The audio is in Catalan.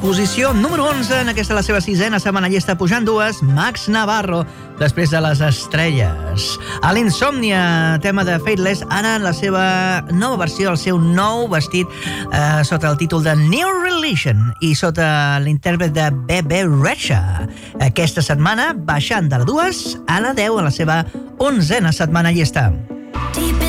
Posició número 11, en aquesta la seva 6a setmana llista, pujant 2, Max Navarro, després de les estrelles. A l'Insòmnia, tema de Fateless, ara en la seva nova versió, el seu nou vestit, sota el títol de New Religion i sota l'intèrpret de Bebe Rexha. Aquesta setmana, baixant de la 2 a la 10 en la seva 11a setmana llista. Deep